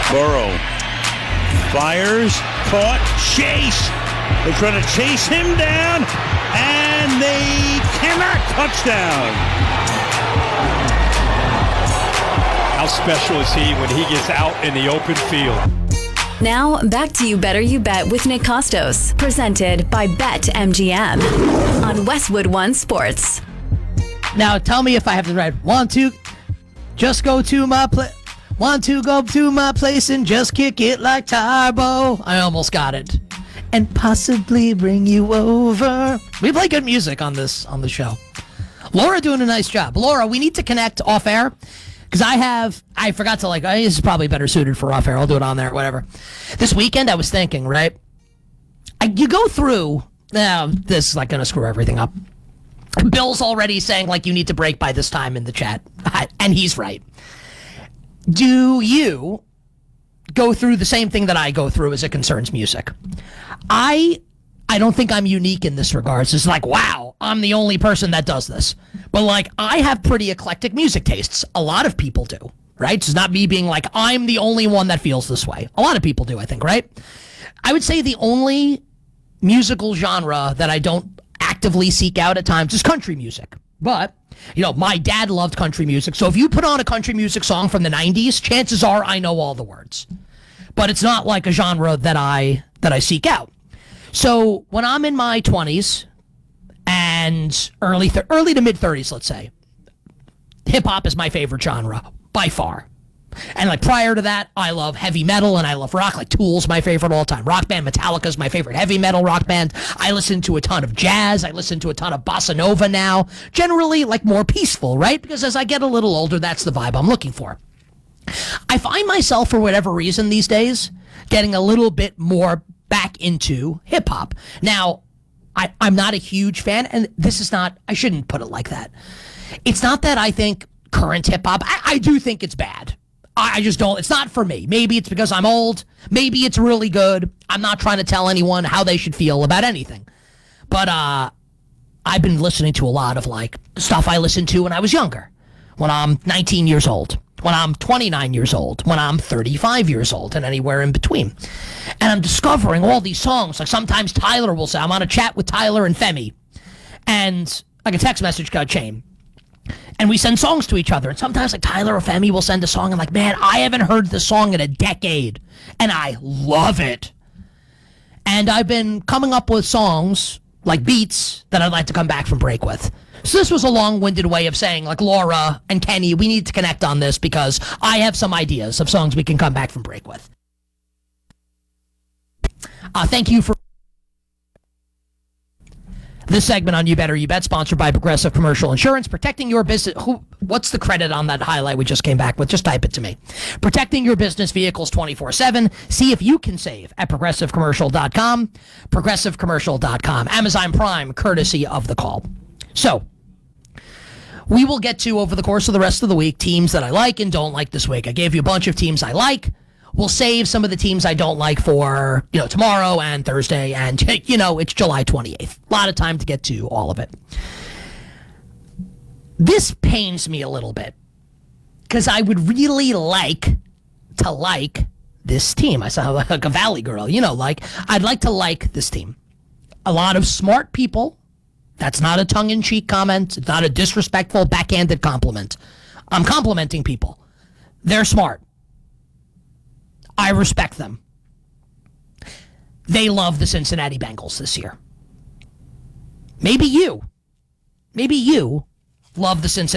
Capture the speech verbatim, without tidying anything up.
Burrow fires, caught, chase. They're trying to chase him down, and they cannot. Touchdown. How special is he when he gets out in the open field? Now, back to You Better You Bet with Nick Costos, presented by BetMGM on Westwood One Sports. Now, tell me if I have the right. Want to just go to my place. Want to go to my place and just kick it like Tybo. I almost got it. And possibly bring you over. We play good music on this on the show. Laura doing a nice job. Laura, we need to connect off air. Because I have, I forgot to like, oh, this is probably better suited for off air. I'll do it on there, whatever. This weekend, I was thinking, right? I, you go through, now this is like going to screw everything up. Bill's already saying, like, you need to break by this time in the chat. And he's right. Do you go through the same thing that I go through as it concerns music? I I don't think I'm unique in this regards. It's like, wow, I'm the only person that does this. But, like, I have pretty eclectic music tastes. A lot of people do, right? It's not me being like, I'm the only one that feels this way. A lot of people do, I think, right? I would say the only musical genre that I don't actively seek out at times is country music. But, you know, my dad loved country music. So if you put on a country music song from the nineties, chances are I know all the words. But it's not like a genre that I that I seek out. So when I'm in my twenties and early th- early to mid thirties, let's say, hip hop is my favorite genre by far. And like prior to that, I love heavy metal and I love rock. Like Tool's my favorite all time rock band. Metallica's my favorite heavy metal rock band. I listen to a ton of jazz. I listen to a ton of bossa nova now. Generally like more peaceful, right? Because as I get a little older, that's the vibe I'm looking for. I find myself, for whatever reason these days, getting a little bit more back into hip hop. Now, I, I'm not a huge fan, and this is not, I shouldn't put it like that. It's not that I think current hip hop, I, I do think it's bad. I, I just don't, it's not for me. Maybe it's because I'm old. Maybe it's really good. I'm not trying to tell anyone how they should feel about anything. But uh, I've been listening to a lot of like stuff I listened to when I was younger, when I'm nineteen years old. When I'm twenty-nine years old, when I'm thirty-five years old, and anywhere in between. And I'm discovering all these songs. Like sometimes Tyler will say, I'm on a chat with Tyler and Femi, and like a text message got chain. And we send songs to each other. And sometimes like Tyler or Femi will send a song and like, man, I haven't heard this song in a decade. And I love it. And I've been coming up with songs, like beats, that I'd like to come back from break with. So this was a long-winded way of saying, like, Laura and Kenny, we need to connect on this because I have some ideas of songs we can come back from break with. Uh, thank you for this segment on You Better You Bet, sponsored by Progressive Commercial Insurance. Protecting your business. Who? What's the credit on that highlight we just came back with? Just type it to me. Protecting your business vehicles twenty-four seven. See if you can save at progressive commercial dot com. progressive commercial dot com. Amazon Prime, courtesy of the call. So, we will get to, over the course of the rest of the week, teams that I like and don't like this week. I gave you a bunch of teams I like. We'll save some of the teams I don't like for, you know, tomorrow and Thursday. And, you know, it's July twenty-eighth. A lot of time to get to all of it. This pains me a little bit because I would really like to like this team. I sound like a Valley girl, you know, like, I'd like to like this team. A lot of smart people. That's not a tongue-in-cheek comment. It's not a disrespectful, backhanded compliment. I'm complimenting people. They're smart. I respect them. They love the Cincinnati Bengals this year. Maybe you, maybe you love the Cincinnati